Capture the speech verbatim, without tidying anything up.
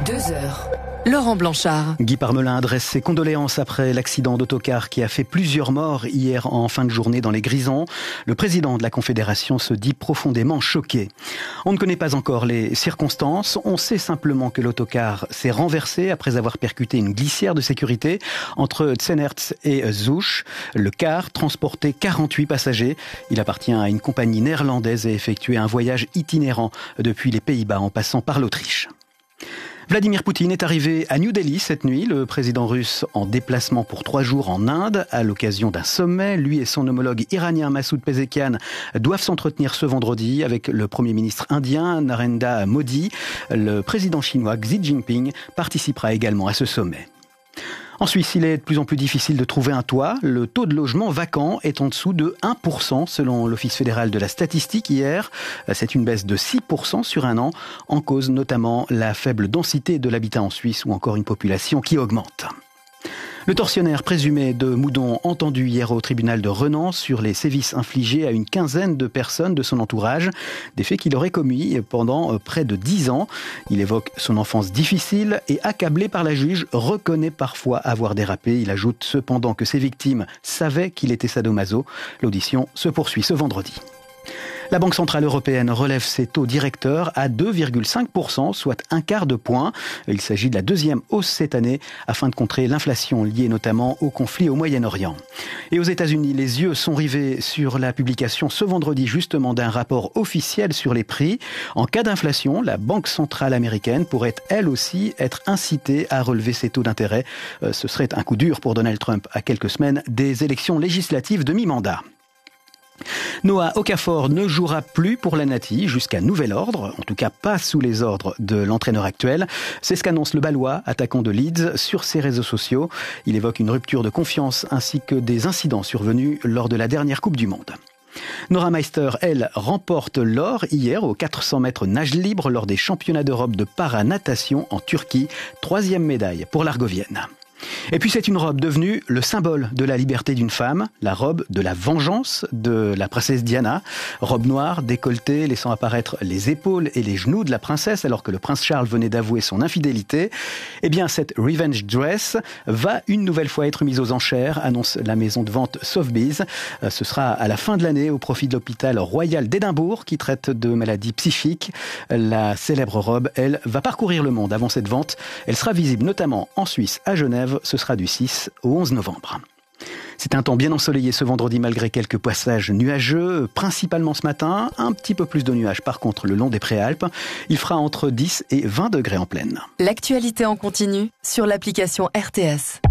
deux heures. Laurent Blanchard. Guy Parmelin adresse ses condoléances après l'accident d'autocar qui a fait plusieurs morts hier en fin de journée dans les Grisons. Le président de la Confédération se dit profondément choqué. On ne connaît pas encore les circonstances. On sait simplement que l'autocar s'est renversé après avoir percuté une glissière de sécurité entre Tsenerts et Zouch. Le car transportait quarante-huit passagers. Il appartient à une compagnie néerlandaise et a effectué un voyage itinérant depuis les Pays-Bas en passant par l'Autriche. Vladimir Poutine est arrivé à New Delhi cette nuit. Le président russe en déplacement pour trois jours en Inde à l'occasion d'un sommet. Lui et son homologue iranien Massoud Pezeshkian doivent s'entretenir ce vendredi avec le premier ministre indien Narendra Modi. Le président chinois Xi Jinping participera également à ce sommet. En Suisse, il est de plus en plus difficile de trouver un toit. Le taux de logement vacant est en dessous de un pour cent selon l'Office fédéral de la statistique hier. C'est une baisse de six pour cent sur un an, en cause notamment la faible densité de l'habitat en Suisse ou encore une population qui augmente. Le tortionnaire présumé de Moudon entendu hier au tribunal de Renan sur les sévices infligés à une quinzaine de personnes de son entourage, des faits qu'il aurait commis pendant près de dix ans. Il évoque son enfance difficile et accablé par la juge, reconnaît parfois avoir dérapé. Il ajoute cependant que ses victimes savaient qu'il était sadomaso. L'audition se poursuit ce vendredi. La Banque centrale européenne relève ses taux directeurs à deux virgule cinq pour cent, soit un quart de point. Il s'agit de la deuxième hausse cette année afin de contrer l'inflation liée notamment au conflit au Moyen-Orient. Et aux États-Unis, les yeux sont rivés sur la publication ce vendredi justement d'un rapport officiel sur les prix. En cas d'inflation, la Banque centrale américaine pourrait elle aussi être incitée à relever ses taux d'intérêt. Ce serait un coup dur pour Donald Trump à quelques semaines des élections législatives de mi-mandat. Noah Okafor ne jouera plus pour la Nati jusqu'à nouvel ordre, en tout cas pas sous les ordres de l'entraîneur actuel. C'est ce qu'annonce le Balois, attaquant de Leeds, sur ses réseaux sociaux. Il évoque une rupture de confiance ainsi que des incidents survenus lors de la dernière Coupe du Monde. Nora Meister, elle, remporte l'or hier aux quatre cents mètres nage libre lors des championnats d'Europe de para-natation en Turquie. Troisième médaille pour l'Argovienne. Et puis c'est une robe devenue le symbole de la liberté d'une femme, la robe de la vengeance de la princesse Diana. Robe noire, décolletée, laissant apparaître les épaules et les genoux de la princesse alors que le prince Charles venait d'avouer son infidélité. Eh bien cette Revenge Dress va une nouvelle fois être mise aux enchères, annonce la maison de vente Sotheby's. Ce sera à la fin de l'année au profit de l'hôpital royal d'Édimbourg qui traite de maladies psychiques. La célèbre robe, elle, va parcourir le monde avant cette vente. Elle sera visible notamment en Suisse, à Genève. Ce sera du six au onze novembre. C'est un temps bien ensoleillé ce vendredi malgré quelques passages nuageux, principalement ce matin. Un petit peu plus de nuages par contre le long des Préalpes. Il fera entre dix et vingt degrés en pleine. L'actualité en continu sur l'application R T S.